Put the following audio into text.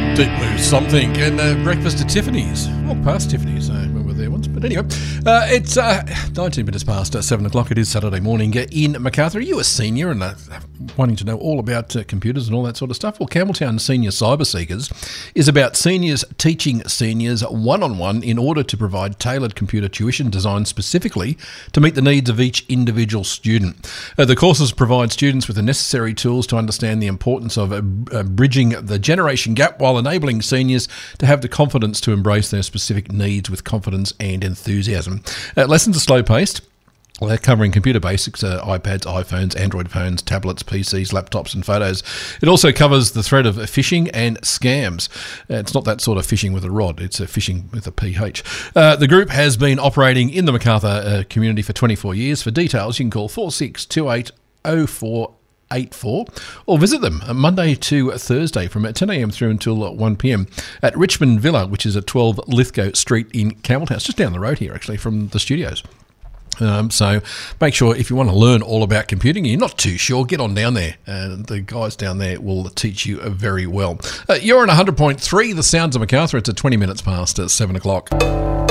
Deep Blue Something and breakfast at Tiffany's. Well, past Tiffany's, when we were there once. But anyway, it's 19 minutes past 7 o'clock. It is Saturday morning in Macarthur. Are you a senior and wanting to know all about computers and all that sort of stuff? Well, Campbelltown Senior Cyber Seekers is about seniors teaching seniors one-on-one in order to provide tailored computer tuition designed specifically to meet the needs of each individual student. The courses provide students with the necessary tools to understand the importance of bridging the generation gap while enabling seniors to have the confidence to embrace their specific needs with confidence and enthusiasm. Lessons are slow-paced. They're covering computer basics, iPads, iPhones, Android phones, tablets, PCs, laptops and photos. It also covers the threat of phishing and scams. It's not that sort of phishing with a rod, it's a phishing with a PH. The group has been operating in the Macarthur community for 24 years. For details, you can call 4628 0484 or visit them Monday to Thursday from 10am through until 1pm at Richmond Villa, which is at 12 Lithgow Street in Campbelltown. It's just down the road here, actually, from the studios. So make sure if you want to learn all about computing and you're not too sure, get on down there. The guys down there will teach you very well. You're on 100.3, the sounds of Macarthur. It's at 20 minutes past 7 o'clock.